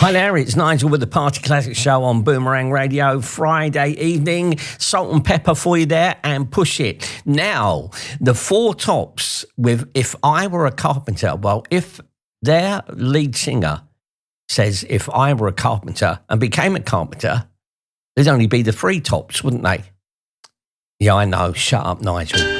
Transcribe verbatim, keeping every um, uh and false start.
Hi there, it's Nigel with the Party Classic Show on Boomerang Radio, Friday evening. Salt and pepper for you there and push it. Now, the Four Tops with If I Were a Carpenter. Well, if their lead singer says, if I were a carpenter and became a carpenter, there'd only be the Three Tops, wouldn't they? Yeah, I know. Shut up, Nigel.